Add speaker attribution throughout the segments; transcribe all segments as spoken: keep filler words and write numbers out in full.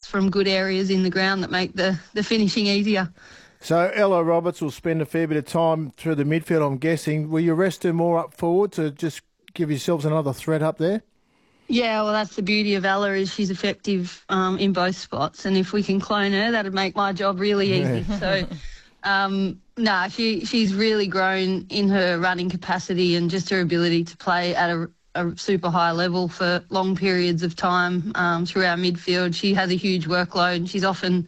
Speaker 1: from good areas in the ground that make the, the finishing easier.
Speaker 2: So Ella Roberts will spend a fair bit of time through the midfield, I'm guessing. Will you rest her more up forward to just give yourselves another threat up there?
Speaker 1: Yeah, well, that's the beauty of Ella, is she's effective um, in both spots. And if we can clone her, that'd make my job really easy.
Speaker 2: Yeah.
Speaker 1: So, um, nah, she, she's really grown in her running capacity and just her ability to play at a, a super high level for long periods of time um, through our midfield. She has a huge workload and she's often...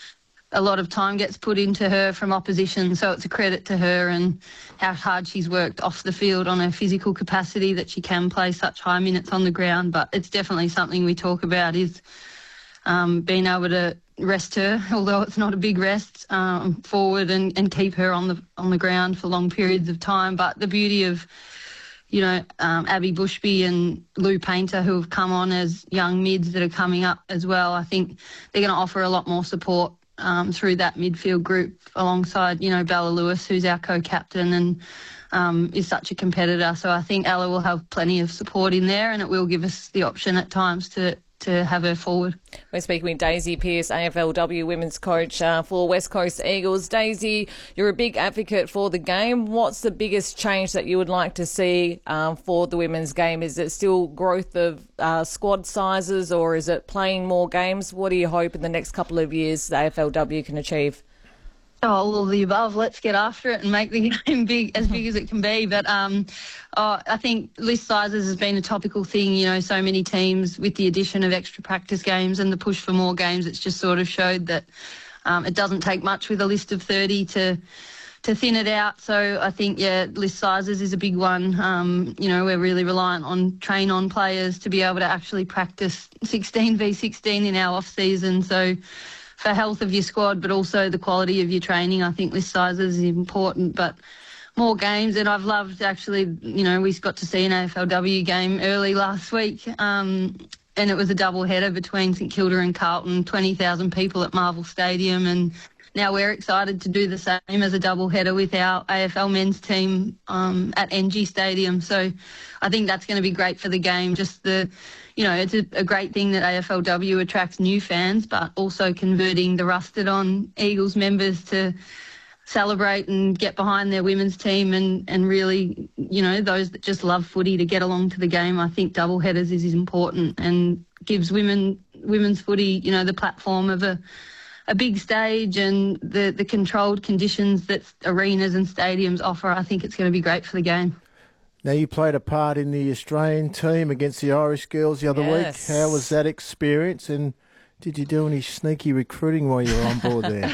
Speaker 1: a lot of time gets put into her from opposition, so it's a credit to her and how hard she's worked off the field on her physical capacity that she can play such high minutes on the ground. But it's definitely something we talk about, is um, being able to rest her, although it's not a big rest, um, forward and, and keep her on the on the ground for long periods of time. But the beauty of, you know, um, Abby Bushby and Lou Painter, who have come on as young mids that are coming up as well, I think they're going to offer a lot more support Um, through that midfield group alongside, you know, Bella Lewis, who's our co-captain and um, is such a competitor. So I think Ella will have plenty of support in there, and it will give us the option at times to, to have her forward.
Speaker 3: We're speaking with Daisy Pearce, A F L W women's coach uh, for West Coast Eagles. Daisy, you're a big advocate for the game. What's the biggest change that you would like to see um, for the women's game? Is it still growth of uh, squad sizes, or is it playing more games? What do you hope in the next couple of years the A F L W can achieve?
Speaker 1: Oh, all of the above. Let's get after it and make the game big, as big as it can be. But um, oh, I think list sizes has been a topical thing. You know, so many teams with the addition of extra practice games and the push for more games, it's just sort of showed that um, it doesn't take much with a list of thirty to to thin it out. So I think, yeah, list sizes is a big one. Um, you know, we're really reliant on train-on players to be able to actually practice sixteen v sixteen in our off-season. So for health of your squad, but also the quality of your training, I think list sizes is important, but more games. And I've loved, actually, you know, we got to see an A F L W game early last week, um, and it was a double header between St Kilda and Carlton, twenty thousand people at Marvel Stadium, and now we're excited to do the same as a double header with our A F L men's team um, at N G Stadium. So I think that's going to be great for the game. Just the, you know, it's a, a great thing that A F L W attracts new fans, but also converting the rusted-on Eagles members to celebrate and get behind their women's team, and, and really, you know, those that just love footy to get along to the game. I think double headers is important and gives women women's footy, you know, the platform of a a big stage and the, the controlled conditions that arenas and stadiums offer. I think it's going to be great for the game.
Speaker 2: Now, you played a part in the Australian team against the Irish girls the other
Speaker 3: Yes.
Speaker 2: week. How was that experience, and did you do any sneaky recruiting while you were on board there?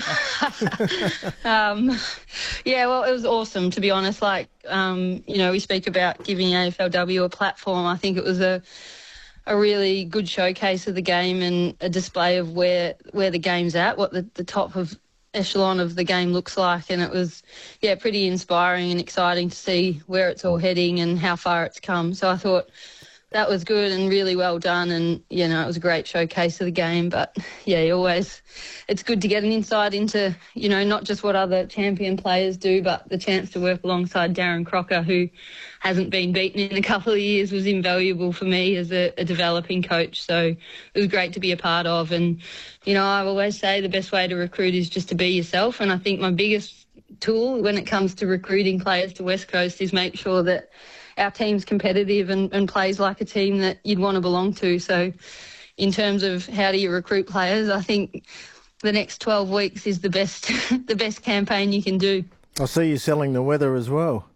Speaker 1: um, yeah, well, it was awesome, to be honest. Like, um, you know, we speak about giving A F L W a platform. I think it was a a really good showcase of the game and a display of where where the game's at, what the, the top of echelon of the game looks like. And it was, yeah, pretty inspiring and exciting to see where it's all heading and how far it's come. So I thought that was good and really well done. And, you know, it was a great showcase of the game. But, yeah, you always, it's good to get an insight into, you know, not just what other champion players do, but the chance to work alongside Darren Crocker, who hasn't been beaten in a couple of years, was invaluable for me as a, a developing coach. So it was great to be a part of. And, you know, I always say the best way to recruit is just to be yourself. And I think my biggest tool when it comes to recruiting players to West Coast is make sure that our team's competitive and, and plays like a team that you'd want to belong to. So in terms of how do you recruit players, I think the next twelve weeks is the best the best campaign you can do.
Speaker 2: I see you selling the weather as well.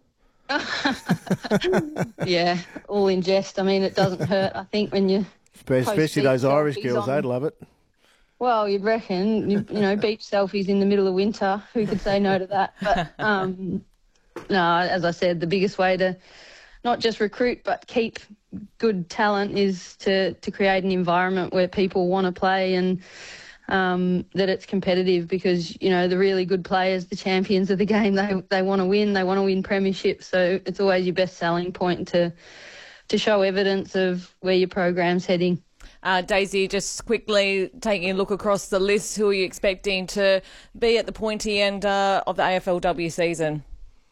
Speaker 1: Yeah, all in jest. I mean, it doesn't hurt, I think, when you...
Speaker 2: Especially those Irish girls, on. They'd love it.
Speaker 1: Well, you'd reckon, you, you know, beach selfies in the middle of winter. Who could say no to that? But, um, no, as I said, the biggest way to not just recruit but keep good talent is to, to create an environment where people want to play and um, that it's competitive, because, you know, the really good players, the champions of the game, they they want to win, they want to win premierships. So it's always your best selling point to to show evidence of where your program's heading.
Speaker 3: Uh, Daisy, just quickly taking a look across the list, who are you expecting to be at the pointy end uh, of the A F L W season?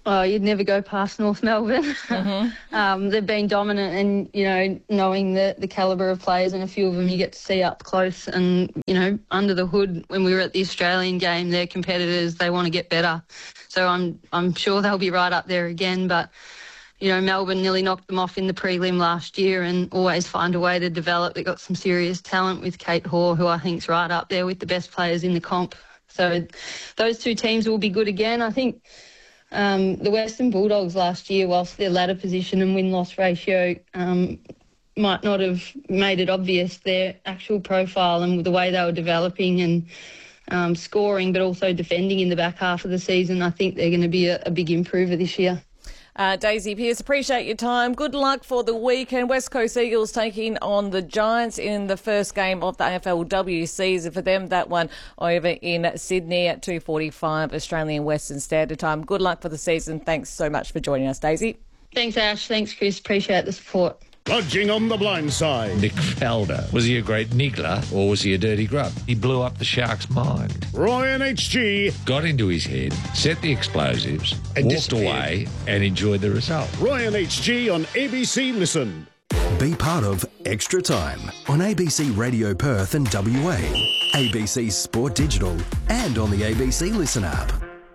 Speaker 1: Oh, you'd never go past North Melbourne. Mm-hmm. um, they've been dominant, and, you know, knowing the, the calibre of players, and a few of them you get to see up close and, you know, under the hood when we were at the Australian game, they're competitors, they want to get better. So I'm I'm sure they'll be right up there again. But, you know, Melbourne nearly knocked them off in the prelim last year and always find a way to develop. They've got some serious talent with Kate Hoare, who I think's right up there with the best players in the comp. So those two teams will be good again. I think um, the Western Bulldogs last year, whilst their ladder position and win-loss ratio um, might not have made it obvious, their actual profile and the way they were developing and um, scoring, but also defending in the back half of the season, I think they're going to be a, a big improver this year.
Speaker 3: Uh, Daisy Pearce, appreciate your time. Good luck for the weekend. West Coast Eagles taking on the Giants in the first game of the A F L W season. For them, that one over in Sydney at two forty-five Australian Western Standard Time. Good luck for the season. Thanks so much for joining us, Daisy.
Speaker 1: Thanks, Ash. Thanks, Chris. Appreciate the support.
Speaker 4: Lodging on the blind side.
Speaker 5: Nick Felder. Was he a great niggler or was he a dirty grub? He blew up the Sharks' mind.
Speaker 4: Ryan H G.
Speaker 5: Got into his head, set the explosives,
Speaker 4: And
Speaker 5: walked away and enjoyed the result.
Speaker 4: Ryan H G on A B C Listen.
Speaker 6: Be part of Extra Time on A B C Radio Perth and W A, A B C Sport Digital, and on the A B C Listen app.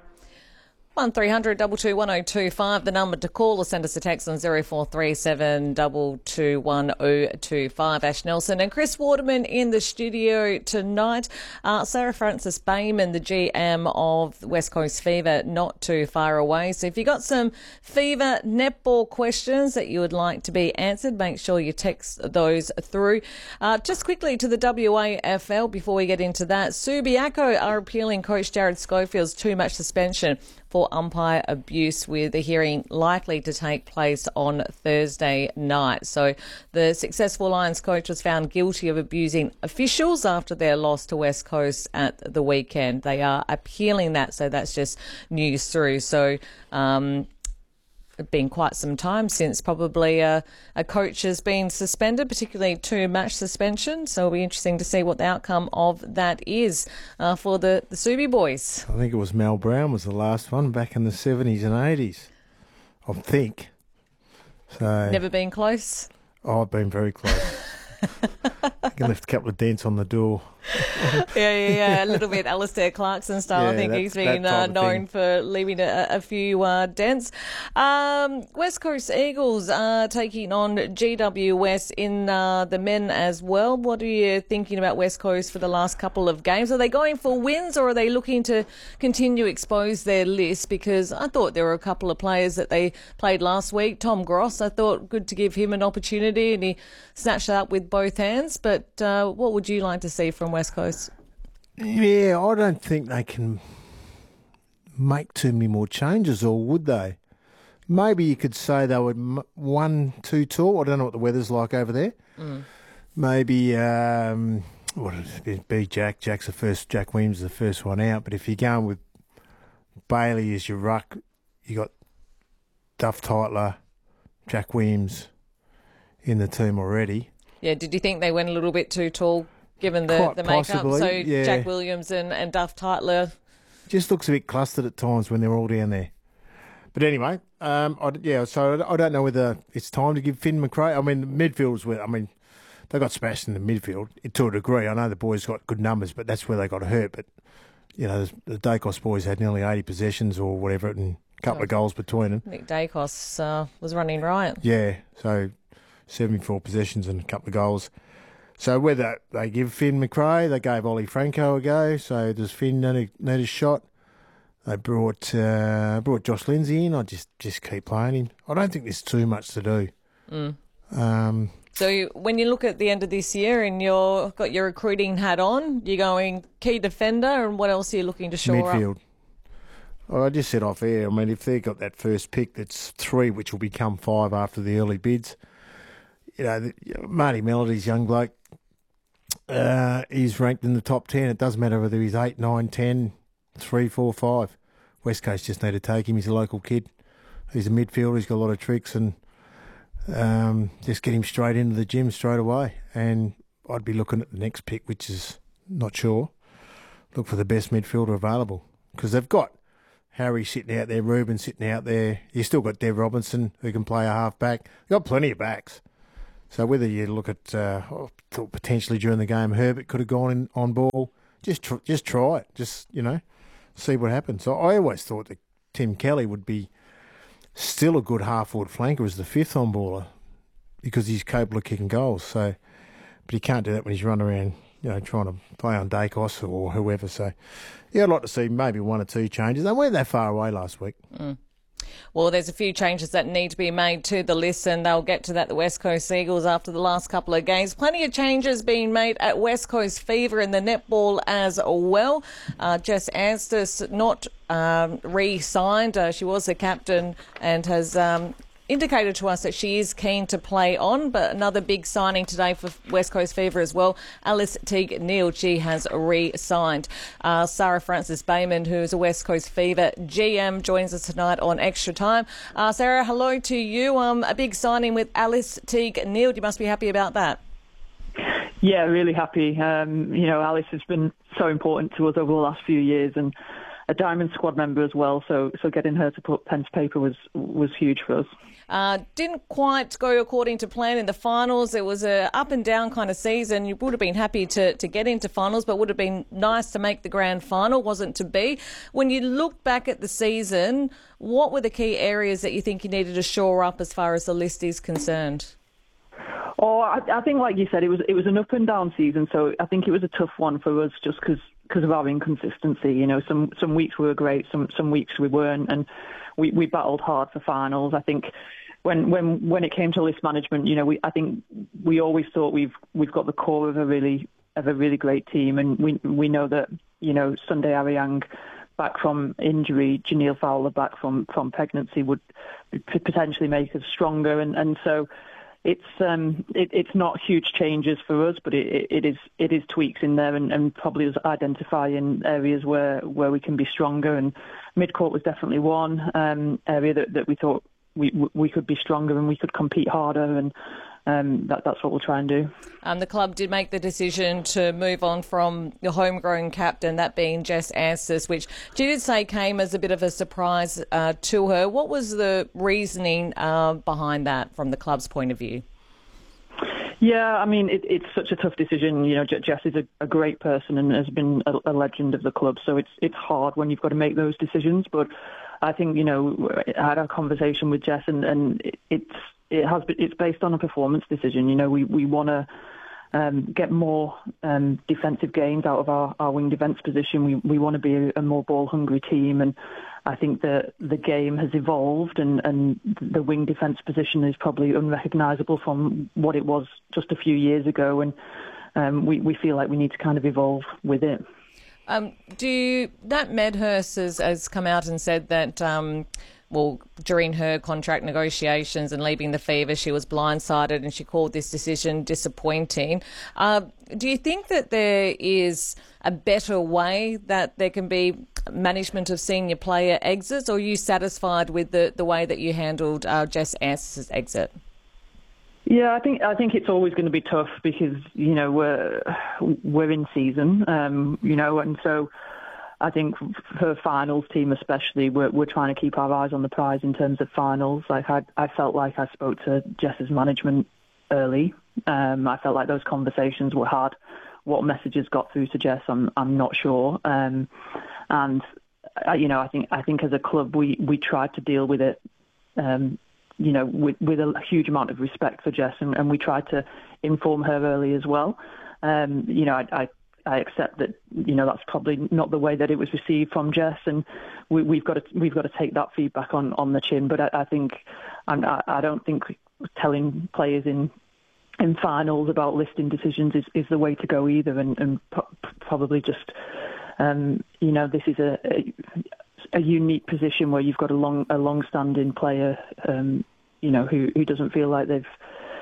Speaker 3: one three hundred two two one oh two five, the number to call, or send us a text on zero four three seven two two one oh two five. Ash Nelson and Chris Waterman in the studio tonight. Uh, Sarah Francis Bayman, the G M of West Coast Fever, not too far away. So if you've got some Fever netball questions that you would like to be answered, make sure you text those through. Uh, just quickly to the W A F L before we get into that. Subiaco are appealing Coach Jared Schofield's too much suspension for umpire abuse, with the hearing likely to take place on Thursday night. So the successful Lions coach was found guilty of abusing officials after their loss to West Coast at the weekend. They are appealing that, so that's just news through. So um, it's been quite some time since probably a, a coach has been suspended, particularly two-match suspension. So it'll be interesting to see what the outcome of that is uh, for the, the Subi boys.
Speaker 2: I think it was Mal Brown was the last one back in the seventies and eighties, I think. So
Speaker 3: Never been close?
Speaker 2: Oh, I've been very close. I can left a couple of dents on the door.
Speaker 3: yeah, yeah, yeah, a little bit Alistair Clarkson style.
Speaker 2: Yeah,
Speaker 3: I think
Speaker 2: that,
Speaker 3: he's been uh, known for leaving a, a few uh, dents. Um, West Coast Eagles are taking on G W S in uh, the men as well. What are you thinking about West Coast for the last couple of games? Are they going for wins, or are they looking to continue to expose their list? Because I thought there were a couple of players that they played last week. Tom Gross, I thought good to give him an opportunity, and he snatched it up with both hands. But uh, what would you like to see from West Coast?
Speaker 2: Yeah, I don't think they can make too many more changes, or would they? Maybe you could say they were one, two tall. I don't know what the weather's like over there. Mm. Maybe, um, what would it be? Jack. Jack's the first. Jack Williams is the first one out. But if you're going with Bailey as your ruck, you got Duff Titler, Jack Williams in the team already.
Speaker 3: Yeah, did you think they went a little bit too tall, given the,
Speaker 2: Quite
Speaker 3: the makeup?
Speaker 2: possibly,
Speaker 3: So
Speaker 2: yeah.
Speaker 3: Jack Williams and, and Duff Titler.
Speaker 2: Just looks a bit clustered at times when they're all down there. But anyway, um, I, yeah, so I don't know whether it's time to give Finn McRae. I mean, the midfielders were, I mean, they got smashed in the midfield to a degree. I know the boys got good numbers, but that's where they got hurt. But, you know, the Dacos boys had nearly eighty possessions or whatever, and a couple oh, of goals between them.
Speaker 3: Nick Dacos uh, was running riot.
Speaker 2: Yeah, so seventy-four possessions and a couple of goals. So whether they give Finn McRae, they gave Ollie Franco a go, so does Finn need a, need a shot? They brought uh, brought Josh Lindsay in. I just, just keep playing him. I don't think there's too much to do.
Speaker 3: Mm.
Speaker 2: Um,
Speaker 3: so you, when you look at the end of this year and you've got your recruiting hat on, you're going key defender, and what else are you looking to shore
Speaker 2: midfield.
Speaker 3: up?
Speaker 2: Well, I just said off air, I mean, if they've got that first pick that's three, which will become five after the early bids, you know, the, you know Marty Melody's young bloke, uh, he's ranked in the top ten. It doesn't matter whether he's eight, nine, ten, three, four, five. West Coast just need to take him. He's a local kid. He's a midfielder. He's got a lot of tricks, and um, just get him straight into the gym straight away. And I'd be looking at the next pick, which is not sure. Look for the best midfielder available, because they've got Harry sitting out there, Ruben sitting out there. You still got Dev Robinson who can play a half back. You've got plenty of backs. So whether you look at uh, thought potentially during the game, Herbert could have gone in on ball. Just tr- just try it. Just, you know, see what happens. So I always thought that Tim Kelly would be still a good half-forward flanker as the fifth on baller because he's capable of kicking goals. So, but he can't do that when he's running around, you know, trying to play on Dacos or whoever. So, yeah, I'd like to see maybe one or two changes. They weren't that far away last week.
Speaker 3: Mm. Well, there's a few changes that need to be made to the list, and they'll get to that, the West Coast Eagles, after the last couple of games. Plenty of changes being made at West Coast Fever in the netball as well. Uh, Jess Anstis not um, re-signed. Uh, she was the captain and has Um, indicated to us that she is keen to play on, but another big signing today for West Coast Fever as well. Alice Teague-Neal, she has re-signed. Uh, Sarah Francis Bayman, who is a West Coast Fever G M, joins us tonight on Extra Time. Uh, Sarah, hello to you. Um, a big signing with Alice Teague-Neal. You must be happy about that.
Speaker 7: Yeah, really happy. Um, you know, Alice has been so important to us over the last few years, and a Diamond squad member as well, so so getting her to put pen to paper was was huge for us.
Speaker 3: Uh, didn't quite go according to plan in the finals. It was a up and down kind of season. You would have been happy to, to get into finals, but would have been nice to make the grand final. Wasn't to be. When you look back at the season, what were the key areas that you think you needed to shore up as far as the list is concerned?
Speaker 7: Oh, I, I think, like you said, it was it was an up and down season, so I think it was a tough one for us just because because of our inconsistency. You know, some some weeks we were great, some some weeks we weren't, and we, we battled hard for finals. I think when when when it came to list management, you know, we I think we always thought we've we've got the core of a really of a really great team, and we we know that, you know, Sunday Ariang back from injury, Janelle Fowler back from from pregnancy would potentially make us stronger, and and so. It's um it, it's not huge changes for us, but it, it is it is tweaks in there, and, and probably us identifying areas where, where we can be stronger. And midcourt was definitely one um, area that, that we thought we we could be stronger and we could compete harder, and um, that that's what we'll try and do.
Speaker 3: Um, the club did make the decision to move on from the homegrown captain, that being Jess Anstis, which she did say came as a bit of a surprise uh, to her. What was the reasoning uh, behind that from the club's point of view?
Speaker 7: Yeah, I mean, it, it's such a tough decision. You know, Jess is a, a great person and has been a, a legend of the club, so it's it's hard when you've got to make those decisions. But I think, you know, I had a conversation with Jess, and, and it, it's it has it's based on a performance decision. You know, we we want to um, get more um, defensive gains out of our, our wing defence position. We we want to be a, a more ball hungry team, and I think that the game has evolved, and, and the wing defence position is probably unrecognisable from what it was just a few years ago, and um, we, we feel like we need to kind of evolve with it.
Speaker 3: Um, do you, Nat Medhurst has, has come out and said that, um, well, during her contract negotiations and leaving the Fever, she was blindsided and she called this decision disappointing. Uh, do you think that there is a better way that there can be management of senior player exits, or are you satisfied with the, the way that you handled uh, Jess Anstis' exit?
Speaker 7: Yeah, I think I think it's always going to be tough because, you know, we're we're in season, um, you know, and so I think her finals team especially, we're we're trying to keep our eyes on the prize in terms of finals. Like I I felt like I spoke to Jess's management early. Um, I felt like those conversations were hard. What messages got through to Jess, I'm I'm not sure. Um, and uh, you know, I think I think as a club we we tried to deal with it. Um, you know, with, with a huge amount of respect for Jess, and, and we tried to inform her early as well. Um, you know, I, I, I accept that, you know, that's probably not the way that it was received from Jess, and we, we've got to we've got to take that feedback on, on the chin. But I, I think, I, I don't think telling players in in finals about listing decisions is, is the way to go either, and, and pro- probably just, um, you know, this is a, a a unique position where you've got a long a long-standing player, um, you know, who, who doesn't feel like they've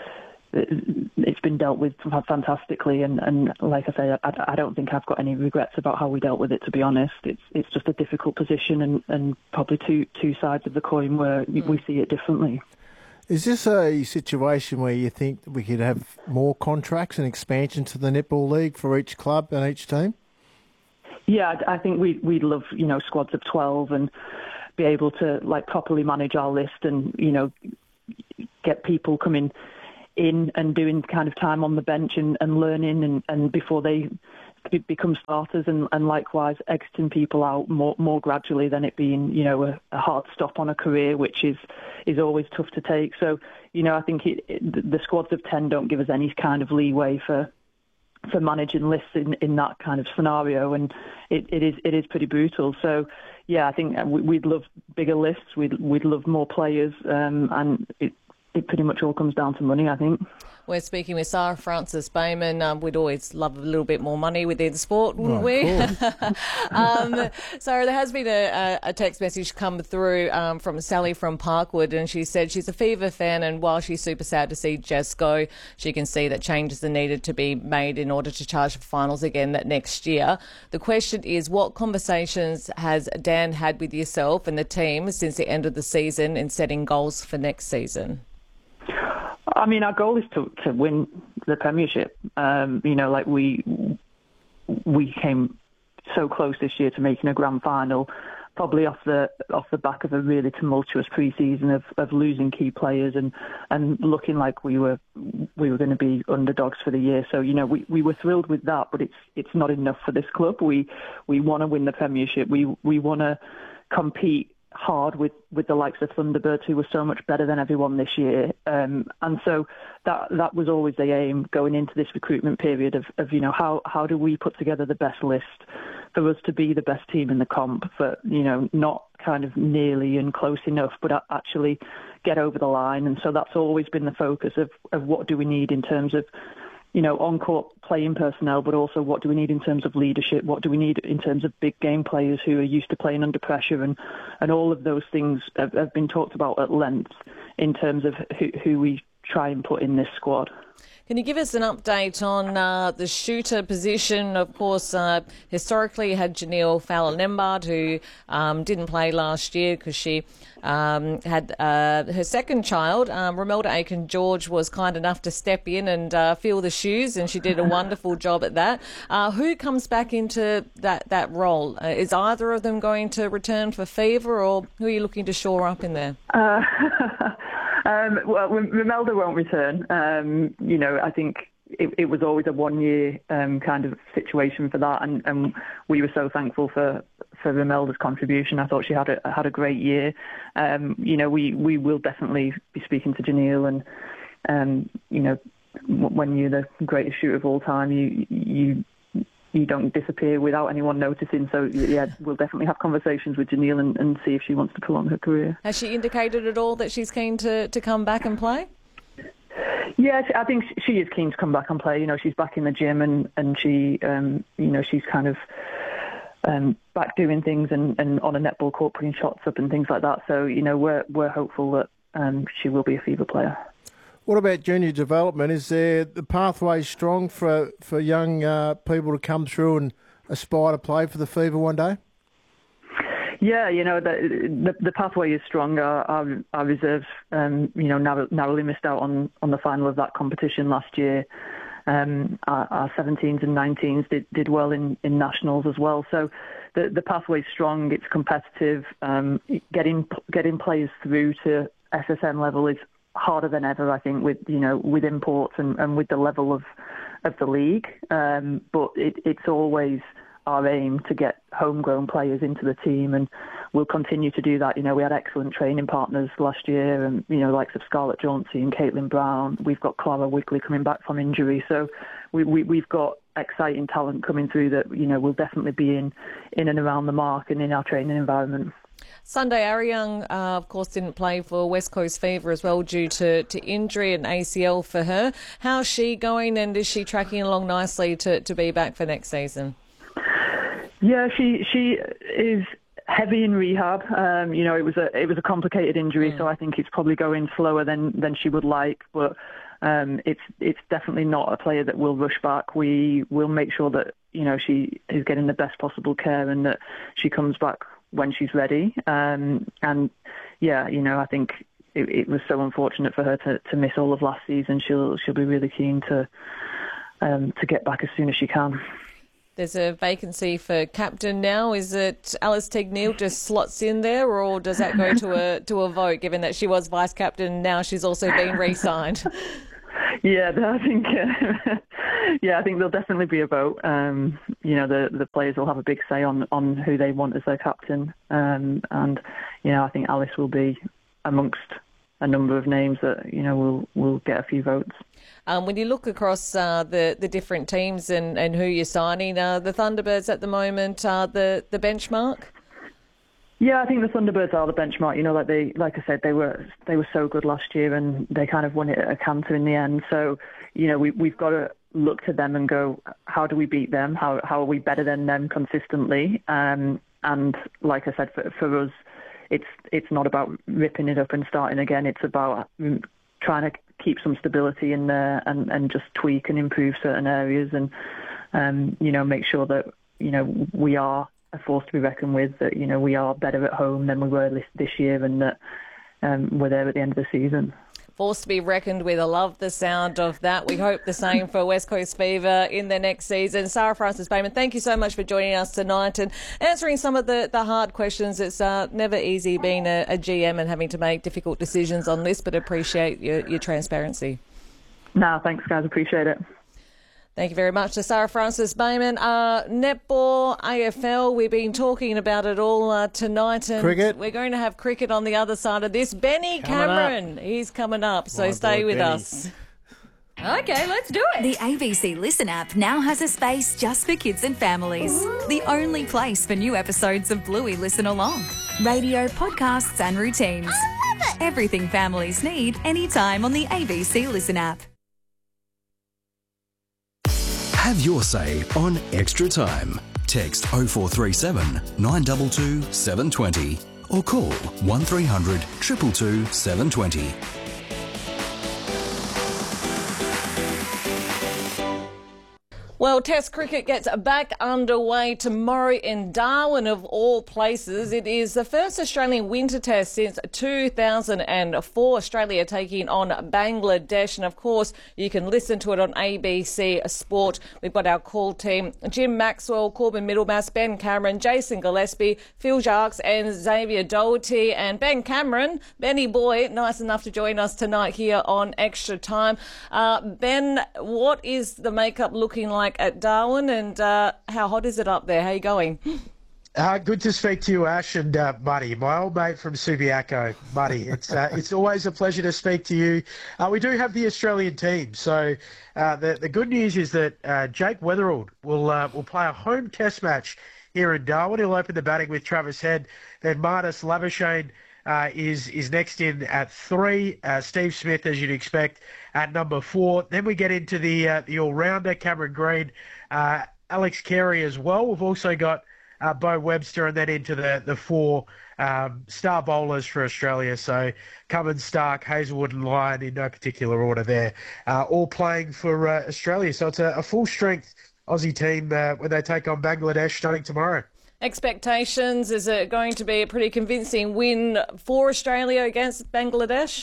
Speaker 7: it's been dealt with fantastically, and, and like I say, I, I don't think I've got any regrets about how we dealt with it. To be honest, it's it's just a difficult position, and, and probably two two sides of the coin where mm. we see it differently.
Speaker 2: Is this a situation where you think that we could have more contracts and expansion to the Netball League for each club and each team?
Speaker 7: Yeah, I think we we'd love, you know, squads of twelve, and be able to like properly manage our list and, you know, get people coming in and doing kind of time on the bench and, and learning and, and before they become starters, and, and likewise exiting people out more more gradually than it being, you know, a, a hard stop on a career, which is is always tough to take. So, you know, I think it, it, the squads of ten don't give us any kind of leeway for for managing lists in, in that kind of scenario, and it, it is it is pretty brutal. So, yeah, I think we'd love bigger lists, we'd we'd love more players, um, and it it pretty much all comes down to money, I think.
Speaker 3: We're speaking with Sarah Francis-Bayman. Um, we'd always love a little bit more money within sport, wouldn't
Speaker 2: Right,
Speaker 3: we? um, Sarah, there has been a, a text message come through um, from Sally from Parkwood, and she said she's a Fever fan, and while she's super sad to see Jess go, she can see that changes are needed to be made in order to charge for finals again that next year. The question is, what conversations has Dan had with yourself and the team since the end of the season in setting goals for next season?
Speaker 7: I mean, our goal is to, to win the Premiership. Um, you know, like we we came so close this year to making a grand final, probably off the off the back of a really tumultuous pre-season of, of losing key players and, and looking like we were we were going to be underdogs for the year. So, you know, we, we were thrilled with that, but it's it's not enough for this club. We we want to win the Premiership. We we want to compete hard with, with the likes of Thunderbirds, who were so much better than everyone this year. Um, and so that that was always the aim going into this recruitment period of, of, you know, how, how do we put together the best list for us to be the best team in the comp, for, you know, not kind of nearly and close enough, but actually get over the line. And so that's always been the focus of, of what do we need in terms of, you know, on-court playing personnel, but also what do we need in terms of leadership? What do we need in terms of big game players who are used to playing under pressure? And, and all of those things have, have been talked about at length in terms of who, who we try and put in this squad.
Speaker 3: Can you give us an update on uh, the shooter position? Of course, uh, historically you had Janelle Fowler-Lembard, who um, didn't play last year because she um, had uh, her second child. Um, Romelda Aiken-George was kind enough to step in and uh, fill the shoes, and she did a wonderful job at that. Uh, who comes back into that, that role? Uh, is either of them going to return for Fever, or who are you looking to shore up in there?
Speaker 7: Uh, Um, well, Romelda won't return. Um, you know, I think it, it was always a one-year um, kind of situation for that, and, and we were so thankful for for Romelda's contribution. I thought she had a had a great year. Um, you know, we, we will definitely be speaking to Janelle, and um, you know, when you're the greatest shooter of all time, you you. you don't disappear without anyone noticing. So, yeah, we'll definitely have conversations with Janelle and, and see if she wants to prolong her career.
Speaker 3: Has she indicated at all that she's keen to, to come back and play?
Speaker 7: Yeah, I think she is keen to come back and play. You know, she's back in the gym and, and she, um, you know, she's kind of um, back doing things and, and on a netball court putting shots up and things like that. So, you know, we're, we're hopeful that um, she will be a Fever player.
Speaker 2: What about junior development? Is there the pathway strong for for young uh, people to come through and aspire to play for the Fever one day?
Speaker 7: Yeah, you know, the the, the pathway is strong. Our, our, our reserves, um, you know, narrow, narrowly missed out on, on the final of that competition last year. Um, our, our seventeens and nineteens did, did well in, in nationals as well. So the the pathway's strong. It's competitive. Um, getting getting players through to S S M level is harder than ever, I think, with, you know, with imports and, and with the level of of the league. Um, but it, it's always our aim to get homegrown players into the team, and we'll continue to do that. You know, we had excellent training partners last year, and, you know, likes of Scarlett Jauncey and Caitlin Brown. We've got Clara Wigley coming back from injury. So we, we, we've got exciting talent coming through that, you know, will definitely be in, in and around the mark and in our training environment.
Speaker 3: Sunday Ariang, uh, of course, didn't play for West Coast Fever as well due to, to injury and A C L for her. How's she going, and is she tracking along nicely to, to be back for next season?
Speaker 7: Yeah, she she is heavy in rehab. Um, you know, it was a it was a complicated injury, mm. so I think it's probably going slower than, than she would like. But um, it's it's definitely not a player that will rush back. We will make sure that, you know, she is getting the best possible care and that she comes back when she's ready. Um, and yeah, you know, I think it, it was so unfortunate for her to, to miss all of last season. She'll she'll be really keen to um, to get back as soon as she can.
Speaker 3: There's a vacancy for captain now. Is it Alice Teague-Neal just slots in there, or does that go to a to a vote, given that she was vice captain, now she's also been re-signed?
Speaker 7: Yeah, I think uh, yeah, I think there'll definitely be a vote. Um, you know, the the players will have a big say on, on who they want as their captain, um, and you know, I think Alice will be amongst a number of names that you know will will get a few votes.
Speaker 3: Um, when you look across uh, the the different teams and, and who you're signing, uh, the Thunderbirds at the moment are the the benchmark.
Speaker 7: Yeah, I think the Thunderbirds are the benchmark. You know, like they, like I said, they were they were so good last year, and they kind of won it at a canter in the end. So, you know, we we've got to look to them and go, how do we beat them? How how are we better than them consistently? Um, and like I said, for for us, it's it's not about ripping it up and starting again. It's about trying to keep some stability in there and, and just tweak and improve certain areas, and um, you know, make sure that you know we are a force to be reckoned with, that you know we are better at home than we were this, this year, and that um, we're there at the end of the season.
Speaker 3: Force to be reckoned with. I love the sound of that. We hope the same for West Coast Fever in the next season. Sarah Francis-Bayman, thank you so much for joining us tonight and answering some of the, the hard questions. It's uh, never easy being a, a G M and having to make difficult decisions on this, but appreciate your, your transparency.
Speaker 7: No, thanks guys, appreciate it.
Speaker 3: Thank you very much to Sarah Francis-Bayman. Uh, netball, A F L, we've been talking about it all uh, tonight. And
Speaker 2: cricket.
Speaker 3: We're going to have cricket on the other side of this. Benny
Speaker 2: Coming
Speaker 3: Cameron,
Speaker 2: up.
Speaker 3: He's coming up, so
Speaker 2: My
Speaker 3: stay
Speaker 2: boy
Speaker 3: with
Speaker 2: Benny.
Speaker 3: us.
Speaker 8: Okay, let's do it. The A B C Listen app now has a space just for kids and families. Ooh. The only place for new episodes of Bluey Listen Along. Radio, podcasts and routines. I love it. Everything families need anytime on the A B C Listen app.
Speaker 6: Have your say on Extra Time. Text oh four three seven, nine two two, seven two zero or call one three hundred, two two two, seven two zero.
Speaker 3: Well, Test cricket gets back underway tomorrow in Darwin, of all places. It is the first Australian winter test since two thousand four. Australia taking on Bangladesh. And, of course, you can listen to it on A B C Sport. We've got our call team, Jim Maxwell, Corbin Middlemass, Ben Cameron, Jason Gillespie, Phil Jarks and Xavier Doherty. And Ben Cameron, Benny boy, nice enough to join us tonight here on Extra Time. Uh, Ben, what is the makeup looking like at Darwin, and uh, how hot is it up there? How are you going?
Speaker 9: Uh, good to speak to you, Ash, and uh, Muddy, my old mate from Subiaco. Muddy, it's uh, it's always a pleasure to speak to you. Uh, we do have the Australian team, so uh, the the good news is that uh, Jake Weatherald will uh, will play a home test match here in Darwin. He'll open the batting with Travis Head, then Marnus Labuschagne Uh, is is next in at three. Uh, Steve Smith, as you'd expect, at number four. Then we get into the uh, the all-rounder, Cameron Green, uh, Alex Carey as well. We've also got uh, Bo Webster, and then into the, the four um, star bowlers for Australia. So Cummins, Stark, Hazelwood and Lyon in no particular order there, uh, all playing for uh, Australia. So it's a, a full-strength Aussie team uh, when they take on Bangladesh starting tomorrow.
Speaker 3: Expectations, is it going to be a pretty convincing win for Australia against Bangladesh?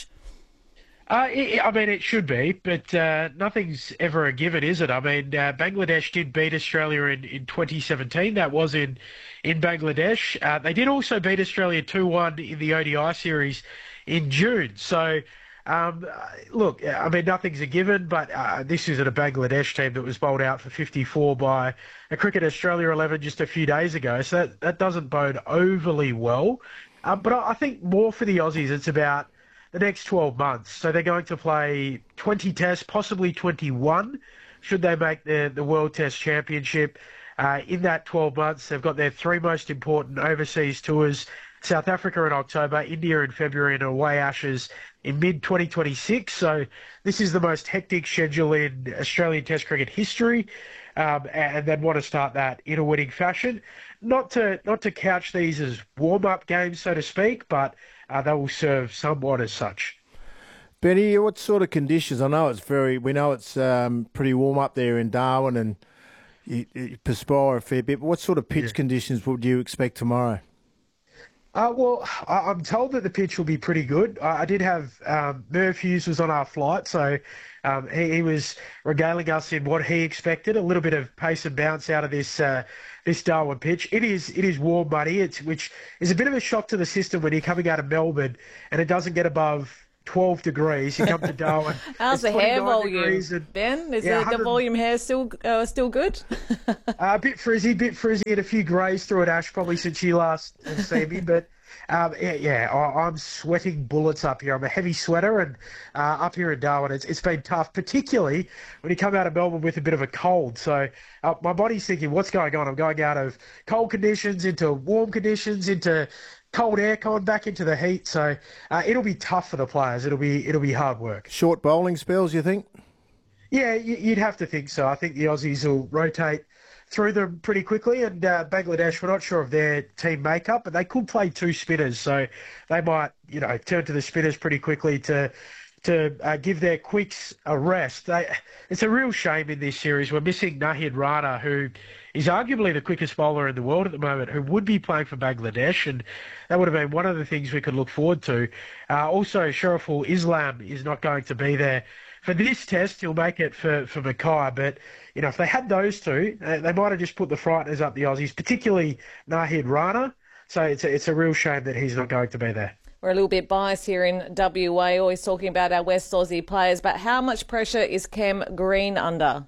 Speaker 9: Uh, it, I mean, it should be, but uh, nothing's ever a given, is it? I mean, uh, Bangladesh did beat Australia in, in twenty seventeen. That was in, in Bangladesh. Uh, they did also beat Australia two one in the O D I series in June. So, um, look, I mean, nothing's a given, but uh, this isn't a Bangladesh team that was bowled out for fifty-four by a Cricket Australia eleven just a few days ago. So that, that doesn't bode overly well. Um, but I, I think more for the Aussies, it's about the next twelve months. So they're going to play twenty tests, possibly twenty-one, should they make the, the World Test Championship. Uh, in that twelve months, they've got their three most important overseas tours: South Africa in October, India in February, and away Ashes in mid twenty twenty-six. So this is the most hectic schedule in Australian Test cricket history, um, and they'd want to start that in a winning fashion. Not to not to couch these as warm-up games, so to speak, but uh, they will serve somewhat as such.
Speaker 2: Benny, what sort of conditions? I know it's very. We know it's um, pretty warm up there in Darwin, and you, you perspire a fair bit. But what sort of pitch yeah. conditions would you expect tomorrow?
Speaker 9: Uh, well, I, I'm told that the pitch will be pretty good. I, I did have um, Merv Hughes was on our flight, so um, he, he was regaling us in what he expected, a little bit of pace and bounce out of this uh, this Darwin pitch. It is it is warm, buddy, it's, which is a bit of a shock to the system when you're coming out of Melbourne and it doesn't get above twelve degrees. You come to Darwin.
Speaker 3: How's the hair volume,
Speaker 9: and,
Speaker 3: Ben? Is
Speaker 9: yeah,
Speaker 3: the, the volume hair still uh, still good?
Speaker 9: uh, a bit frizzy, bit frizzy, and a few greys through it, Ash, probably since you last have seen me. But um, yeah, yeah I, I'm sweating bullets up here. I'm a heavy sweater, and uh, up here in Darwin, it's, it's been tough, particularly when you come out of Melbourne with a bit of a cold. So uh, my body's thinking, what's going on? I'm going out of cold conditions into warm conditions into cold aircon back into the heat, so uh, it'll be tough for the players. It'll be it'll be hard work.
Speaker 2: Short bowling spells, you think?
Speaker 9: Yeah, you'd have to think so. I think the Aussies will rotate through them pretty quickly, and uh, Bangladesh, we're not sure of their team makeup, but they could play two spinners, so they might, you know, turn to the spinners pretty quickly to to uh, give their quicks a rest. They, it's a real shame in this series. We're missing Nahid Rana, who is arguably the quickest bowler in the world at the moment, who would be playing for Bangladesh, and that would have been one of the things we could look forward to. Uh, also, Shariful Islam is not going to be there for this test. He'll make it for, for Mackay, but you know, if they had those two, uh, they might have just put the frighteners up the Aussies, particularly Nahid Rana. So it's a, it's a real shame that he's not going to be there.
Speaker 3: We're a little bit biased here in W A, always talking about our West Aussie players, but how much pressure is Cam Green under?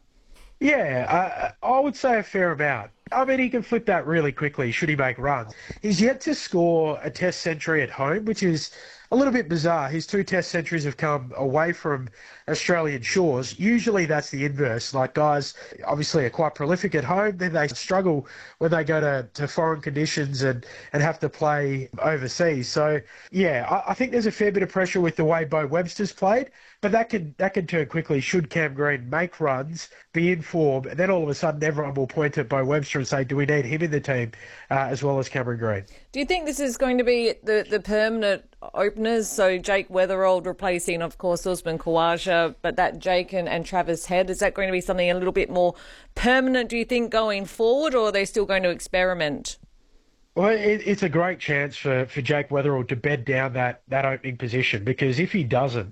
Speaker 9: Yeah, uh, I would say a fair amount. I mean, he can flip that really quickly should he make runs. He's yet to score a test century at home, which is a little bit bizarre. His two test centuries have come away from Australian shores. Usually that's the inverse. Like, guys obviously are quite prolific at home, then they struggle when they go to, to foreign conditions and, and have to play overseas. So, yeah, I, I think there's a fair bit of pressure with the way Bo Webster's played, but that can, that can turn quickly should Cam Green make runs, be in form, and then all of a sudden everyone will point at Bo Webster and say, do we need him in the team uh, as well as Cameron Green?
Speaker 3: Do you think this is going to be the, the permanent openers? So Jake Weatherald replacing, of course, Usman Khawaja, but that Jake and, and Travis Head, is that going to be something a little bit more permanent, do you think, going forward, or are they still going to experiment?
Speaker 9: Well, it, it's a great chance for, for Jake Weatherald to bed down that, that opening position, because if he doesn't,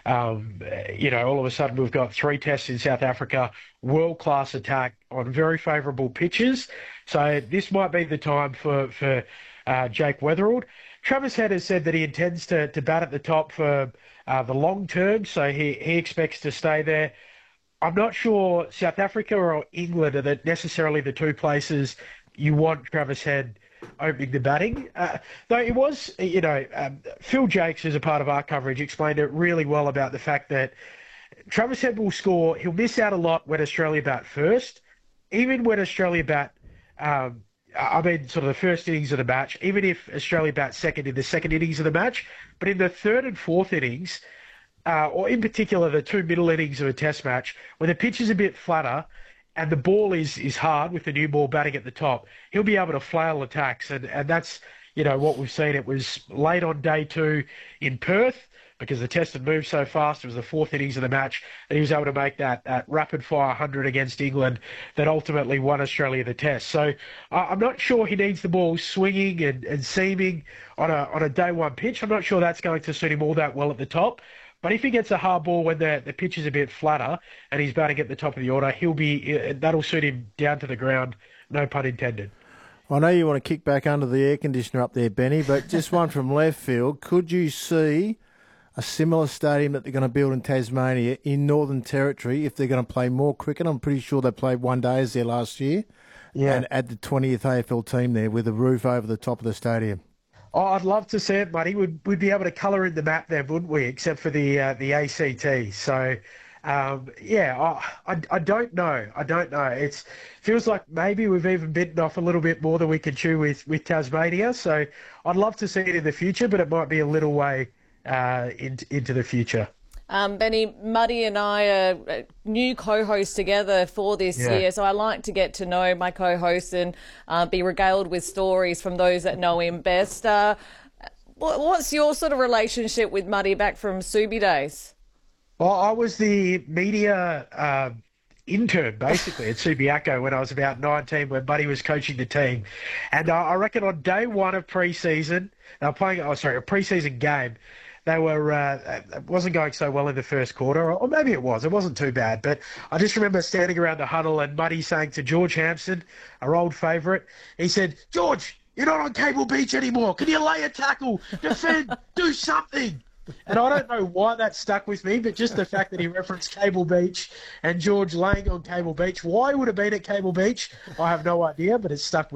Speaker 9: um, you know, all of a sudden we've got three tests in South Africa, world-class attack on very favourable pitches. So this might be the time for, for uh, Jake Weatherald. Travis Head has said that he intends to, to bat at the top for uh, the long term, so he, he expects to stay there. I'm not sure South Africa or England are the, necessarily the two places you want Travis Head opening the batting. Uh, though it was, you know, um, Phil Jakes, as a part of our coverage, explained it really well about the fact that Travis Head will score, he'll miss out a lot when Australia bat first, even when Australia bat um, I mean, sort of the first innings of the match, even if Australia bats second in the second innings of the match, but in the third and fourth innings, uh, or in particular the two middle innings of a test match, when the pitch is a bit flatter and the ball is, is hard with the new ball batting at the top, he'll be able to flail attacks. And, and that's, you know, what we've seen. It was late on day two in Perth, because the test had moved so fast. It was the fourth innings of the match, and he was able to make that, that rapid-fire one hundred against England that ultimately won Australia the test. So uh, I'm not sure he needs the ball swinging and, and seaming on a on a day one pitch. I'm not sure that's going to suit him all that well at the top. But if he gets a hard ball when the, the pitch is a bit flatter and he's batting at the top of the order, he'll be that'll suit him down to the ground, no pun intended.
Speaker 2: I know you want to kick back under the air conditioner up there, Benny, but just one from left field. Could you see a similar stadium that they're going to build in Tasmania in Northern Territory if they're going to play more cricket? I'm pretty sure they played one days there last year. Yeah. And add the twentieth A F L team there with a roof over the top of the stadium.
Speaker 9: Oh, I'd love to see it, buddy. We'd, we'd be able to colour in the map there, wouldn't we, except for the uh, the A C T. So, um, yeah, I, I, I don't know. I don't know. It feels like maybe we've even bitten off a little bit more than we can chew with, with Tasmania. So I'd love to see it in the future, but it might be a little way Uh, in, into the future.
Speaker 3: Um, Benny, Muddy and I are new co-hosts together for this yeah. year, so I like to get to know my co-hosts and uh, be regaled with stories from those that know him best. Uh, what's your sort of relationship with Muddy back from Subi days?
Speaker 9: Well, I was the media uh, intern, basically, at Subiaco when I was about nineteen, when Buddy was coaching the team. And uh, I reckon on day one of pre-season, they were playing, oh, sorry, a pre-season game, they were, uh, it wasn't going so well in the first quarter, or maybe it was, it wasn't too bad. But I just remember standing around the huddle and Muddy saying to George Hampson, our old favourite, he said, "George, you're not on Cable Beach anymore. Can you lay a tackle, defend, do something?" And I don't know why that stuck with me, but just the fact that he referenced Cable Beach and George laying on Cable Beach. Why he would have been at Cable Beach, I have no idea, but it stuck with